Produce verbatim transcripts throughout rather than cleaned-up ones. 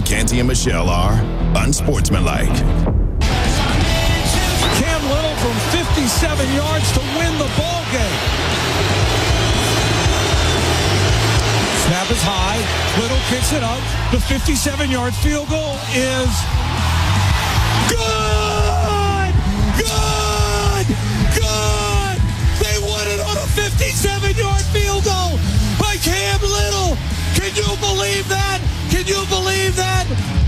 Canty and Michelle are unsportsmanlike. Cam Little from fifty-seven yards to win the ball game. Snap is high. Little kicks it up. The fifty-seven-yard field goal is good! Good! Good! They won it on a fifty-seven-yard field goal by Cam Little. Can you believe that? Can you believe that?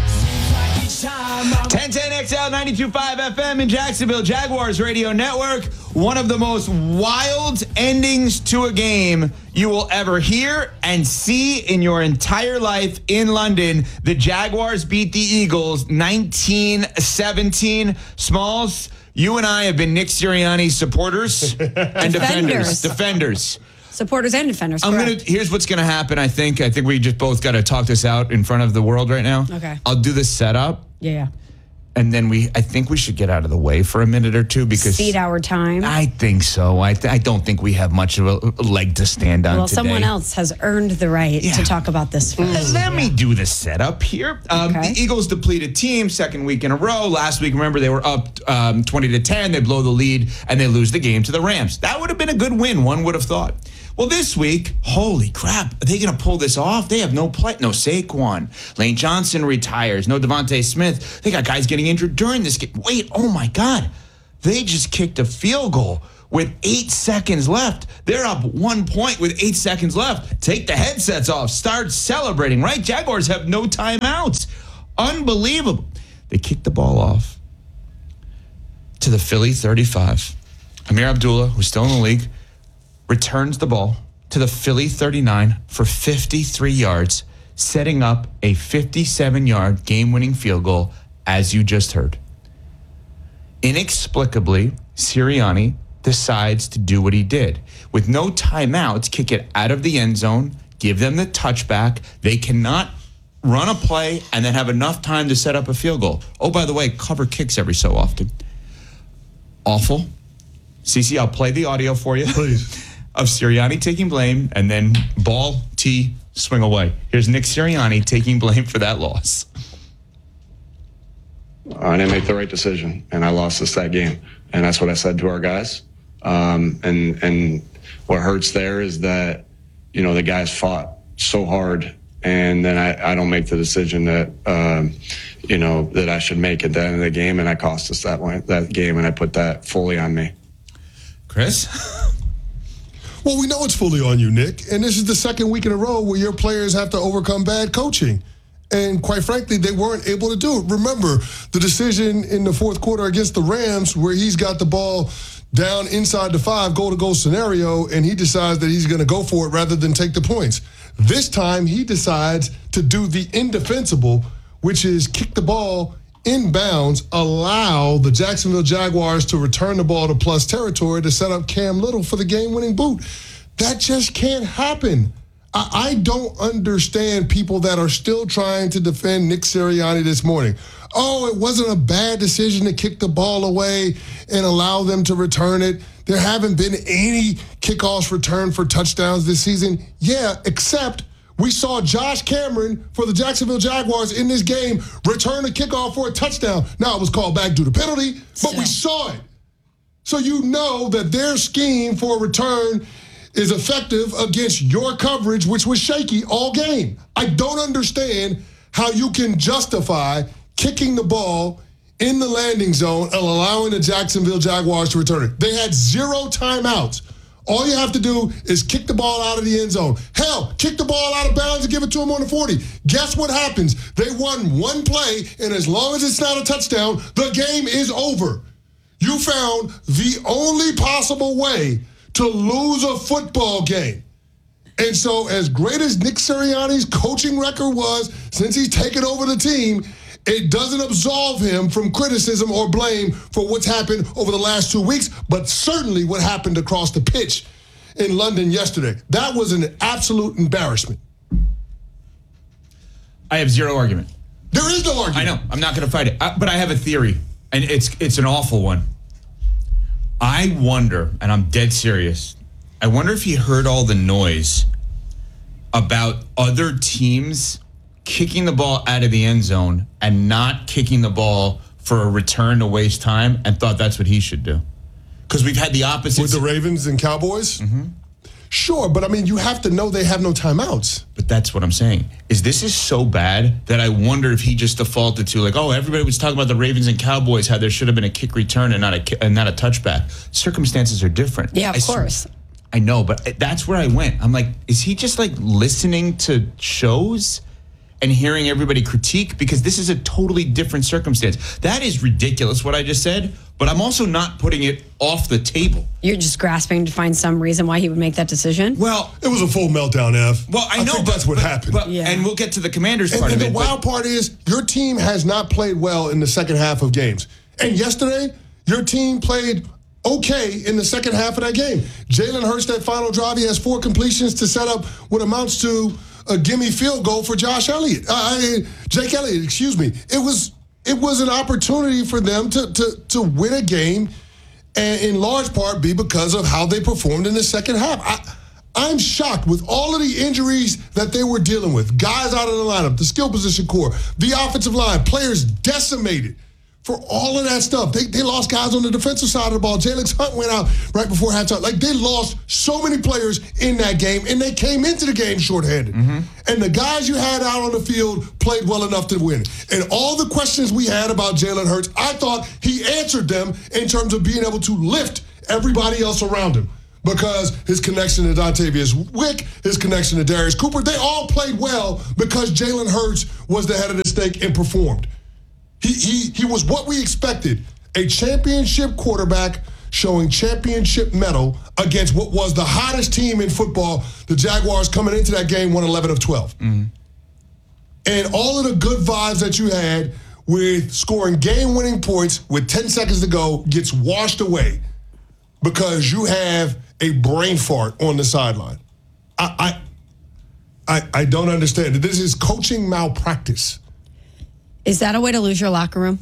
ten ten X L ninety-two point five F M in Jacksonville, Jaguars Radio Network. One of the most wild endings to a game you will ever hear and see in your entire life in London. The Jaguars beat the Eagles nineteen seventeen. Smalls, you and I have been Nick Sirianni's supporters and defenders. Defenders. Supporters and defenders. I'm gonna. Here's what's gonna happen. I think. I think we just both got to talk this out in front of the world right now. Okay. I'll do the setup. Yeah, yeah. And then we. I think we should get out of the way for a minute or two because Speed our time. I think so. I. Th- I don't think we have much of a leg to stand on well, today. someone else has earned the right Yeah. to talk about this first. Let me do the setup here. Um, Okay. The Eagles depleted team second week in a row. Last week, remember, they were up um, twenty to ten. They blow the lead and they lose the game to the Rams. That would have been a good win. One would have thought. Well, this week, holy crap, are they going to pull this off? They have no play. No Saquon. Lane Johnson retires. No Devontae Smith. They got guys getting injured during this game. Wait, oh my God. They just kicked a field goal with eight seconds left. They're up one point with eight seconds left. Take the headsets off. Start celebrating, right? Jaguars have no timeouts. Unbelievable. They kicked the ball off to the Philly thirty-five. Amir Abdullah, who's still in the league, returns the ball to the Philly thirty-nine for fifty-three yards, setting up a fifty-seven-yard game-winning field goal, as you just heard. Inexplicably, Sirianni decides to do what he did. With no timeouts, kick it out of the end zone, give them the touchback. They cannot run a play and then have enough time to set up a field goal. Oh, by the way, cover kicks every so often. Awful. Cece, I'll play the audio for you. Please. Of Sirianni taking blame and then ball, tee, swing away. Here's Nick Sirianni taking blame for that loss. I didn't make the right decision, and I lost us that game. And that's what I said to our guys. Um, and and what hurts there is that, you know, the guys fought so hard, and then I, I don't make the decision that, um, you know, that I should make at the end of the game, and I cost us that one, that game, and I put that fully on me. Chris? Well, we know it's fully on you, Nick. And this is the second week in a row where your players have to overcome bad coaching. And quite frankly, they weren't able to do it. Remember the decision in the fourth quarter against the Rams where he's got the ball down inside the five, goal-to-goal scenario, and he decides that he's going to go for it rather than take the points. This time, he decides to do the indefensible, which is kick the ball inbounds, allow the Jacksonville Jaguars to return the ball to plus territory to set up Cam Little for the game-winning boot. That just can't happen. I, I don't understand people that are still trying to defend Nick Sirianni this morning. Oh, it wasn't a bad decision to kick the ball away and allow them to return it. There haven't been any kickoffs returned for touchdowns this season. Yeah, except we saw Josh Cameron for the Jacksonville Jaguars in this game return a kickoff for a touchdown. Now, it was called back due to penalty, but we saw it. So you know that their scheme for a return is effective against your coverage, which was shaky all game. I don't understand how you can justify kicking the ball in the landing zone and allowing the Jacksonville Jaguars to return it. They had zero timeouts. All you have to do is kick the ball out of the end zone. Hell, kick the ball out of bounds and give it to them on the forty. Guess what happens? They won one play, and as long as it's not a touchdown, the game is over. You found the only possible way to lose a football game. And so as great as Nick Sirianni's coaching record was since he's taken over the team, it doesn't absolve him from criticism or blame for what's happened over the last two weeks, but certainly what happened across the pitch in London yesterday. That was an absolute embarrassment. I have zero argument. There is no argument. I know. I'm not going to fight it. I, but I have a theory, and it's it's an awful one. I wonder, and I'm dead serious, I wonder if he heard all the noise about other teams kicking the ball out of the end zone and not kicking the ball for a return to waste time and thought that's what he should do. Because we've had the opposite. With the Ravens and Cowboys? Mm-hmm. Sure, but I mean, you have to know they have no timeouts. But that's what I'm saying. Is this is so bad that I wonder if he just defaulted to like, oh, everybody was talking about the Ravens and Cowboys, how there should have been a kick return and not a and not a touchback. Circumstances are different. Yeah, of I sw- course. I know, but that's where I went. I'm like, is he just like listening to shows and hearing everybody critique? Because this is a totally different circumstance. That is ridiculous what I just said, but I'm also not putting it off the table. You're just grasping to find some reason why he would make that decision? Well, it was a full meltdown, Ev. Well, I know think but, that's what but, happened. But, yeah. And we'll get to the Commanders and, part and of it. the wild part is your team has not played well in the second half of games. And yesterday, your team played okay in the second half of that game. Jalen Hurts, that final drive, he has four completions to set up what amounts to a gimme field goal for Josh Elliott. Uh, Jake Elliott, excuse me. It was it was an opportunity for them to to to win a game, and in large part be because of how they performed in the second half. I, I'm shocked with all of the injuries that they were dealing with. Guys out of the lineup, the skill position core, the offensive line, players decimated. For all of that stuff, they, they lost guys on the defensive side of the ball. Jalen Hunt went out right before halftime. Like, they lost so many players in that game, and they came into the game shorthanded. Mm-hmm. And the guys you had out on the field played well enough to win. And all the questions we had about Jalen Hurts, I thought he answered them in terms of being able to lift everybody else around him. Because his connection to Dontavius Wick, his connection to Darius Cooper, they all played well because Jalen Hurts was the head of the stake and performed. He, he he was what we expected, a championship quarterback showing championship mettle against what was the hottest team in football. The Jaguars coming into that game won eleven of twelve. Mm-hmm. And all of the good vibes that you had with scoring game-winning points with ten seconds to go gets washed away because you have a brain fart on the sideline. I I I, I don't understand. This is coaching malpractice. Is that a way to lose your locker room?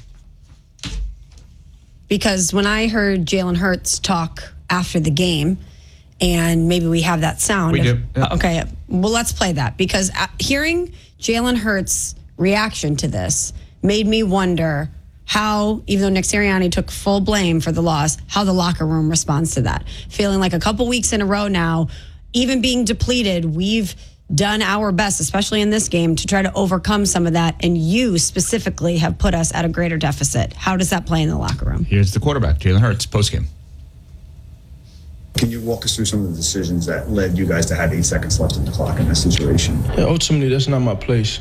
Because when I heard Jalen Hurts talk after the game, and maybe we have that sound. We of, do. Yeah. Okay, well, let's play that. Because hearing Jalen Hurts' reaction to this made me wonder how, even though Nick Sirianni took full blame for the loss, how the locker room responds to that. Feeling like a couple weeks in a row now, even being depleted, we've done our best, especially in this game, to try to overcome some of that. And you specifically have put us at a greater deficit. How does that play in the locker room? Here's the quarterback, Jalen Hurts, postgame. Can you walk us through some of the decisions that led you guys to have eight seconds left in the clock in that situation? Yeah, ultimately, that's not my place.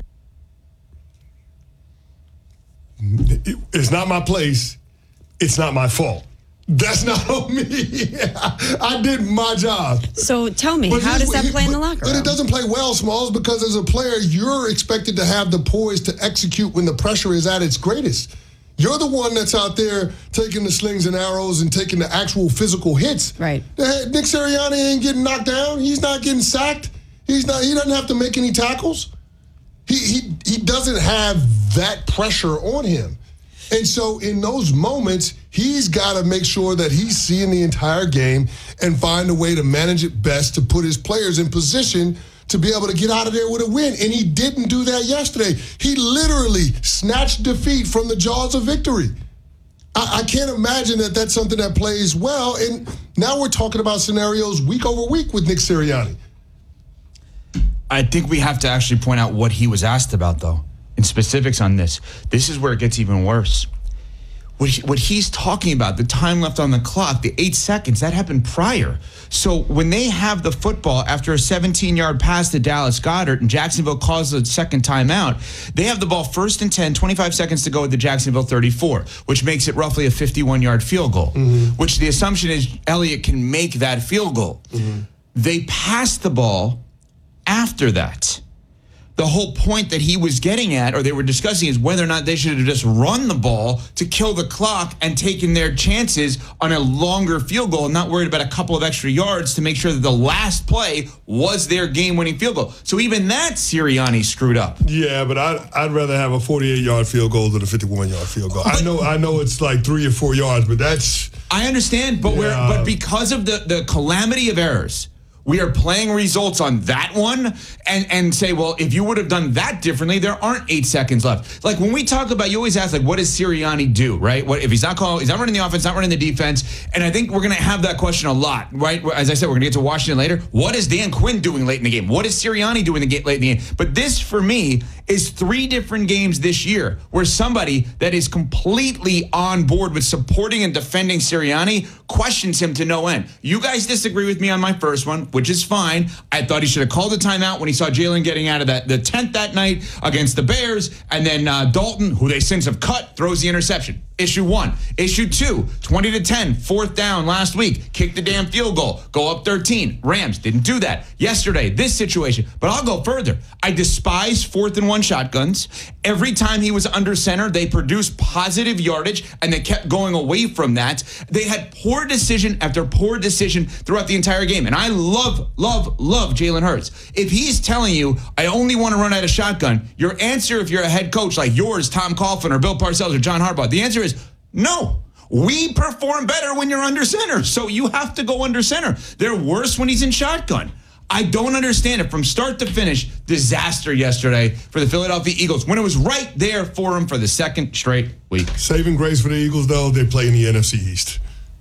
It's not my place. It's not my fault. That's not on me. I did my job. So tell me, But how here's does that what- play in the but- locker But room? it doesn't play well, Smalls, because as a player, you're expected to have the poise to execute when the pressure is at its greatest. You're the one that's out there taking the slings and arrows and taking the actual physical hits. Right. The- Nick Sirianni ain't getting knocked down. He's not getting sacked. He's not. He doesn't have to make any tackles. He he he doesn't have that pressure on him. And so in those moments, he's got to make sure that he's seeing the entire game and find a way to manage it best to put his players in position to be able to get out of there with a win. And he didn't do that yesterday. He literally snatched defeat from the jaws of victory. I, I can't imagine that that's something that plays well. And now we're talking about scenarios week over week with Nick Sirianni. I think we have to actually point out what he was asked about, though, in specifics on this. This is where it gets even worse. What, he, what he's talking about, the time left on the clock, the eight seconds, that happened prior. So when they have the football after a seventeen-yard pass to Dallas Goedert and Jacksonville calls the second timeout, they have the ball first and ten, twenty-five seconds to go at the Jacksonville thirty-four, which makes it roughly a fifty-one-yard field goal, mm-hmm. which the assumption is Elliott can make that field goal. Mm-hmm. They pass the ball after that. The whole point that he was getting at, or they were discussing, is whether or not they should have just run the ball to kill the clock and taken their chances on a longer field goal and not worried about a couple of extra yards to make sure that the last play was their game-winning field goal. So even that, Sirianni screwed up. Yeah, but I'd, I'd rather have a forty-eight-yard field goal than a fifty-one-yard field goal. But I know I know it's like three or four yards, but that's... I understand, but yeah. we're but because of the, the calamity of errors, we are playing results on that one and, and say, well, if you would have done that differently, there aren't eight seconds left. Like when we talk about, you always ask, like, what does Sirianni do, right? What if he's not calling, he's not running the offense, not running the defense? And I think we're going to have that question a lot, right? As I said, we're going to get to Washington later. What is Dan Quinn doing late in the game? What is Sirianni doing late in the game? But this, for me, is three different games this year where somebody that is completely on board with supporting and defending Sirianni questions him to no end. You guys disagree with me on my first one, which is fine. I thought he should have called the timeout when he saw Jalen getting out of that the tenth that night against the Bears, and then uh, Dalton, who they since have cut, throws the interception. Issue one. Issue two, twenty to ten, fourth down last week. Kick the damn field goal. Go up thirteen. Rams didn't do that. Yesterday, this situation. But I'll go further. I despise fourth and one shotguns. Every time he was under center, they produced positive yardage, and they kept going away from that. They had poor decision after poor decision throughout the entire game. And I love, love, love Jalen Hurts. If he's telling you, I only want to run out of shotgun, your answer, if you're a head coach like yours, Tom Coughlin or Bill Parcells or John Harbaugh, the answer is no. We perform better when you're under center, so you have to go under center. They're worse when he's in shotgun. I don't understand it. From start to finish, disaster yesterday for the Philadelphia Eagles when it was right there for them for the second straight week. Saving grace for the Eagles, though, they play in the N F C East.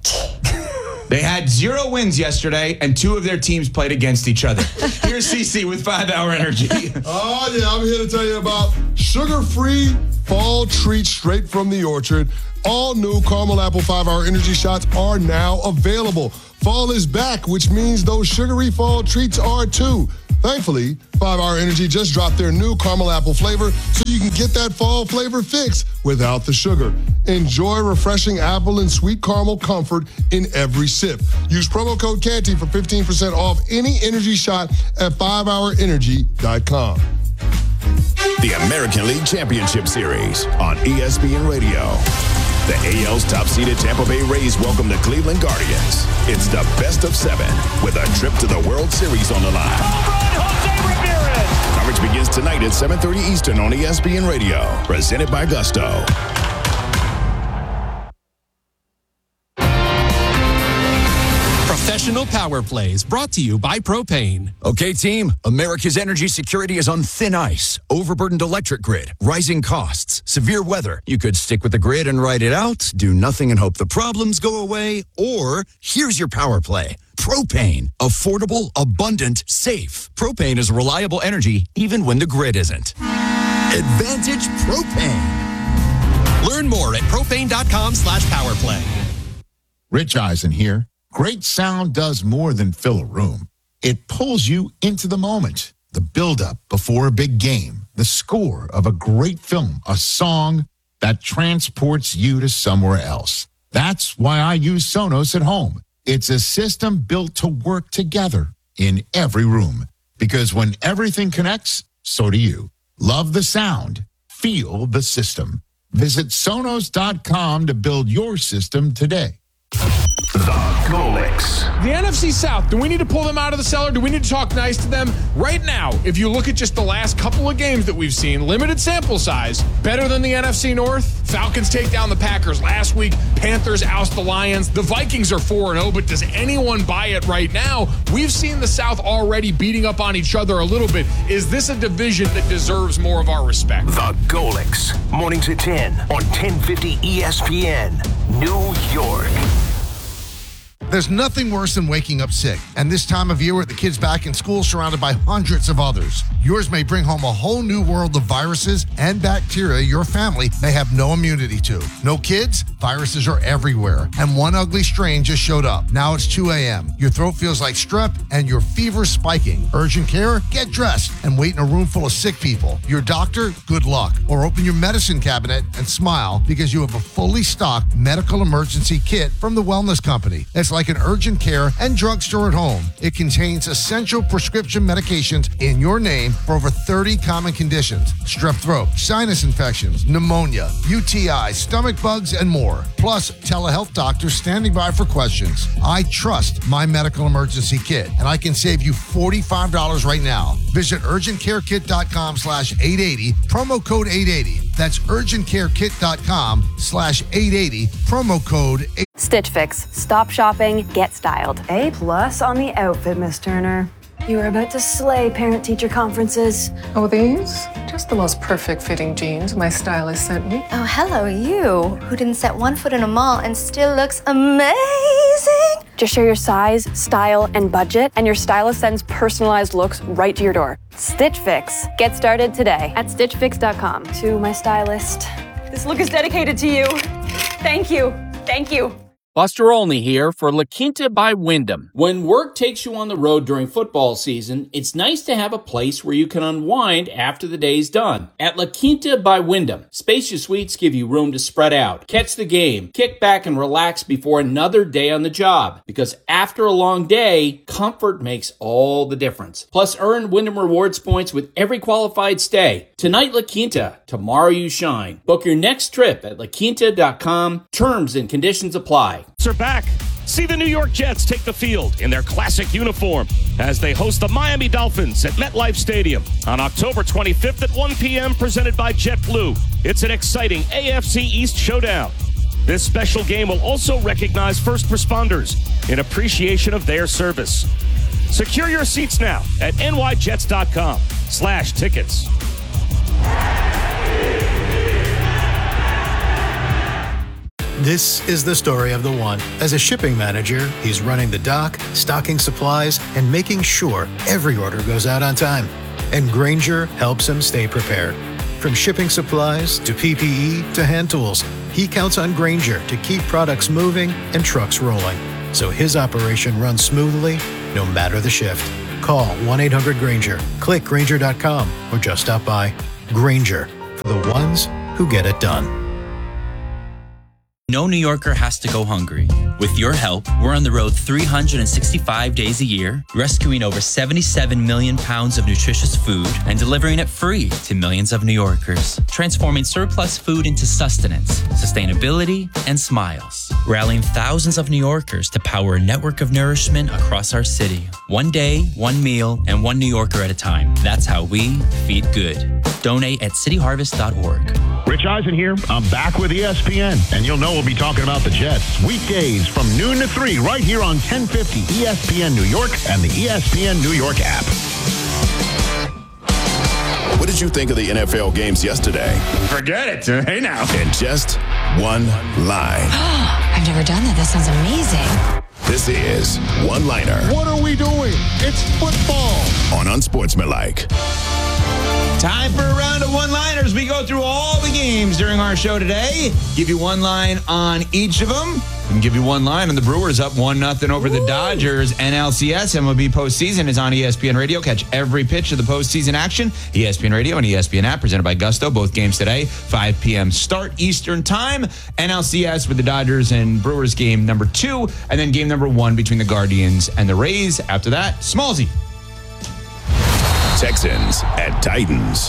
They had zero wins yesterday, and two of their teams played against each other. Here's C C with five hour Energy. Oh, yeah, I'm here to tell you about sugar-free fall treats straight from the orchard. All new caramel apple five hour Energy shots are now available. Fall is back, which means those sugary fall treats are too. Thankfully, five hour Energy just dropped their new caramel apple flavor so you can get that fall flavor fix without the sugar. Enjoy refreshing apple and sweet caramel comfort in every sip. Use promo code Canty for fifteen percent off any energy shot at five hour energy dot com. The American League Championship Series on E S P N Radio. The A L's top-seeded Tampa Bay Rays welcome the Cleveland Guardians. It's the best of seven with a trip to the World Series on the line. Coverage begins tonight at seven thirty Eastern on E S P N Radio. Presented by Gusto. Professional Power Plays brought to you by Propane. Okay, team, America's energy security is on thin ice. Overburdened electric grid, rising costs, severe weather. You could stick with the grid and ride it out, do nothing and hope the problems go away, or here's your power play. Propane. Affordable, abundant, safe. Propane is reliable energy even when the grid isn't. Advantage Propane. Learn more at propane.com slash powerplay. Rich Eisen here. Great sound does more than fill a room. It pulls you into the moment, the build-up before a big game, the score of a great film, a song that transports you to somewhere else. That's why I use Sonos at home. It's a system built to work together in every room, because when everything connects, so do you. Love the sound. Feel the system. Visit Sonos dot com to build your system today. The Golix. The N F C South, do we need to pull them out of the cellar? Do we need to talk nice to them? Right now, if you look at just the last couple of games that we've seen, limited sample size, better than the N F C North. Falcons take down the Packers last week. Panthers oust the Lions. The Vikings are four and oh, but does anyone buy it right now? We've seen the South already beating up on each other a little bit. Is this a division that deserves more of our respect? The Golix. Mornings at ten on ten fifty E S P N, New York. There's nothing worse than waking up sick, and this time of year with the kids back in school surrounded by hundreds of others. Yours may bring home a whole new world of viruses and bacteria your family may have no immunity to. No kids? Viruses are everywhere, and one ugly strain just showed up. Now it's two a.m. Your throat feels like strep, and your fever's spiking. Urgent care? Get dressed and wait in a room full of sick people. Your doctor? Good luck. Or open your medicine cabinet and smile because you have a fully stocked medical emergency kit from the Wellness Company. It's like an urgent care and drugstore at home. It contains essential prescription medications in your name for over thirty common conditions: strep throat, sinus infections, pneumonia, U T I, stomach bugs, and more. Plus, telehealth doctors standing by for questions. I trust my medical emergency kit, and I can save you forty-five dollars right now. Visit urgent care kit dot com slash eight eighty, promo code eight eighty. That's urgentcarekit.com slash 880, promo code eight. Stitch Fix. Stop shopping, get styled. A plus on the outfit, Miss Turner. You are about to slay parent-teacher conferences. Oh, these? Just the most perfect fitting jeans my stylist sent me. Oh, hello, you, who didn't set one foot in a mall and still looks amazing. Just share your size, style, and budget, and your stylist sends personalized looks right to your door. Stitch Fix. Get started today at stitch fix dot com. To my stylist, this look is dedicated to you. Thank you. Thank you. Buster Olney here for La Quinta by Wyndham. When work takes you on the road during football season, it's nice to have a place where you can unwind after the day's done. At La Quinta by Wyndham, spacious suites give you room to spread out, catch the game, kick back and relax before another day on the job. Because after a long day, comfort makes all the difference. Plus, earn Wyndham Rewards points with every qualified stay. Tonight, La Quinta. Tomorrow, you shine. Book your next trip at la quinta dot com. Terms and conditions apply. Are back. See the New York Jets take the field in their classic uniform as they host the Miami Dolphins at MetLife Stadium on October twenty-fifth at one p.m. presented by JetBlue. It's an exciting A F C East showdown. This special game will also recognize first responders in appreciation of their service. Secure your seats now at n y jets dot com slash tickets. This is the story of the one. As a shipping manager, he's running the dock, stocking supplies, and making sure every order goes out on time. And Grainger helps him stay prepared. From shipping supplies to P P E to hand tools, he counts on Grainger to keep products moving and trucks rolling, so his operation runs smoothly no matter the shift. Call one eight hundred Grainger, click Grainger dot com, or just stop by. Grainger, for the ones who get it done. No New Yorker has to go hungry. With your help, we're on the road three hundred sixty-five days a year, rescuing over seventy-seven million pounds of nutritious food and delivering it free to millions of New Yorkers, transforming surplus food into sustenance, sustainability, and smiles, rallying thousands of New Yorkers to power a network of nourishment across our city. One day, one meal, and one New Yorker at a time. That's how we feed good. Donate at city harvest dot org. Rich Eisen here. I'm back with E S P N, and you'll know we'll be talking about the Jets weekdays from noon to three right here on ten fifty E S P N New York and the E S P N New York app. What did you think of the N F L games yesterday? Forget it. Hey now. In just one line. I've never done that. That sounds amazing. This is One Liner. What are we doing? It's football. On Unsportsmanlike. Time for a round of one-liners. We go through all the games during our show today. Give you one line on each of them. We can give you one line on the Brewers up one nothing over the Dodgers. N L C S M L B postseason is on E S P N Radio. Catch every pitch of the postseason action. E S P N Radio and E S P N app presented by Gusto. Both games today, five p.m. start Eastern time. N L C S with the Dodgers and Brewers game number two, and then game number one between the Guardians and the Rays. After that, Smallsy. Texans at Titans.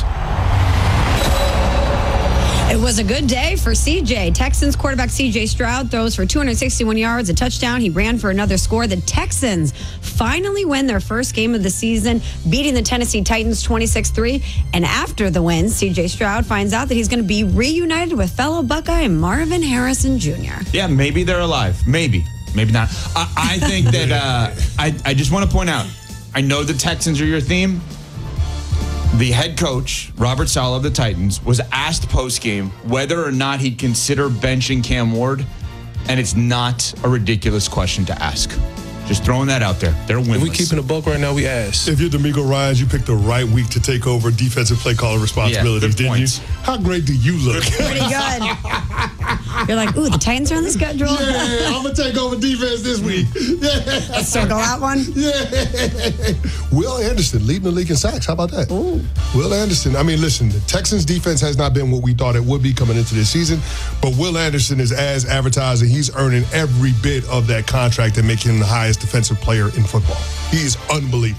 It was a good day for C J. Texans quarterback C J Stroud throws for two hundred sixty-one yards, a touchdown. He ran for another score. The Texans finally win their first game of the season, beating the Tennessee Titans twenty-six three. And after the win, C J Stroud finds out that he's going to be reunited with fellow Buckeye Marvin Harrison Junior Yeah, maybe they're alive. Maybe. Maybe not. I, I think that uh, I, I just want to point out, I know the Texans are your theme. The head coach, Robert Saleh of the Titans, was asked post-game whether or not he'd consider benching Cam Ward, and it's not a ridiculous question to ask. Just throwing that out there. They're winless. If we keeping a buck right now, we ask. If you're D'Amico Ryans, you picked the right week to take over defensive play caller responsibilities, Yeah, didn't points. you? How great do you look? Pretty good. You're like, ooh, the Titans are on the schedule. Yeah, I'm going to take over defense this week. Yeah. Let's circle that one. Yeah. Will Anderson leading the league in sacks. How about that? Ooh. Will Anderson. I mean, listen, the Texans defense has not been what we thought it would be coming into this season, but Will Anderson is as advertised, and he's earning every bit of that contract and making him the highest defensive player in football. He's unbelievable.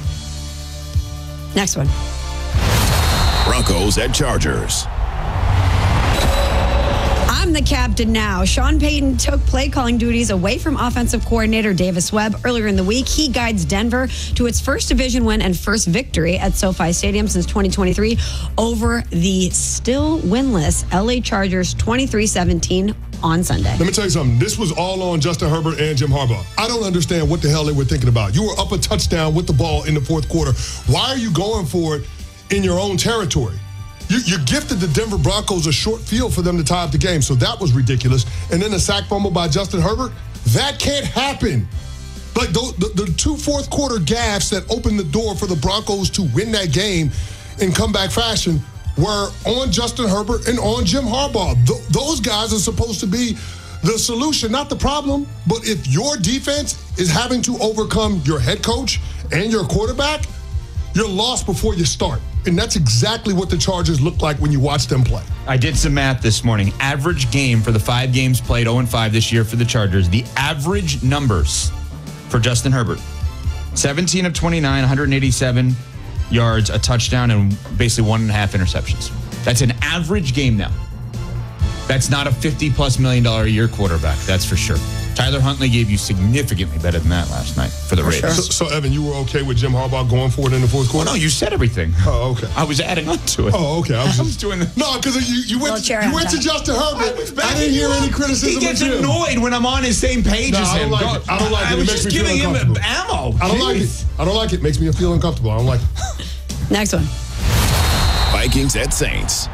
Next one. Broncos at Chargers. I'm I'm the captain now. Sean Payton took play calling duties away from offensive coordinator Davis Webb earlier in the week. He guides Denver to its first division win and first victory at SoFi Stadium since twenty twenty-three over the still winless L A Chargers twenty-three seventeen on Sunday. Let me tell you something. This was all on Justin Herbert and Jim Harbaugh. I don't understand what the hell they were thinking about. You were up a touchdown with the ball in the fourth quarter. Why are you going for it in your own territory? You, you gifted the Denver Broncos a short field for them to tie up the game, so that was ridiculous. And then a sack fumble by Justin Herbert, that can't happen. Like the, the, the two fourth quarter gaffes that opened the door for the Broncos to win that game in comeback fashion were on Justin Herbert and on Jim Harbaugh. Th- those guys are supposed to be the solution, not the problem. But if your defense is having to overcome your head coach and your quarterback, you're lost before you start. And that's exactly what the Chargers look like when you watch them play. I did some math this morning. Average game for the five games played, oh and five this year for the Chargers. The average numbers for Justin Herbert: seventeen of twenty-nine, one hundred eighty-seven yards, a touchdown, and basically one and a half interceptions. That's an average game now. That's not a fifty-plus million dollar a year quarterback, that's for sure. Tyler Huntley gave you significantly better than that last night for the For Raiders. So, so, Evan, you were okay with Jim Harbaugh going for it in the fourth quarter? Oh, no, you said everything. Oh, okay. I was adding on to it. Oh, okay. I was, I was doing the... No, because you, you went, to, you went to Justin Herbert. I, I didn't hear any criticism He gets of Jim. annoyed when I'm on his same page No, as I him. don't like it. I don't like I it. It was makes just me feel giving him uncomfortable. ammo. I don't Jeez. like it. I don't like it. It makes me feel uncomfortable. I don't like it. Next one. Vikings at Saints.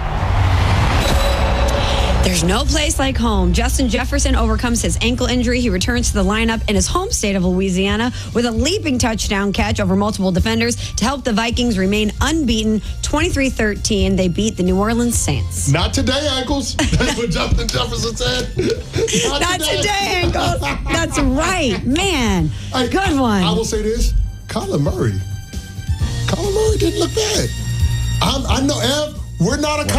There's no place like home. Justin Jefferson overcomes his ankle injury. He returns to the lineup in his home state of Louisiana with a leaping touchdown catch over multiple defenders to help the Vikings remain unbeaten. twenty-three thirteen, they beat the New Orleans Saints. Not today, ankles. That's what Justin Jefferson said. Not, Not today. today, ankles. That's right. Man, Hey, good one. I will say this. Kyler Murray. Kyler Murray didn't look bad. I'm, I know, Ev, we're not a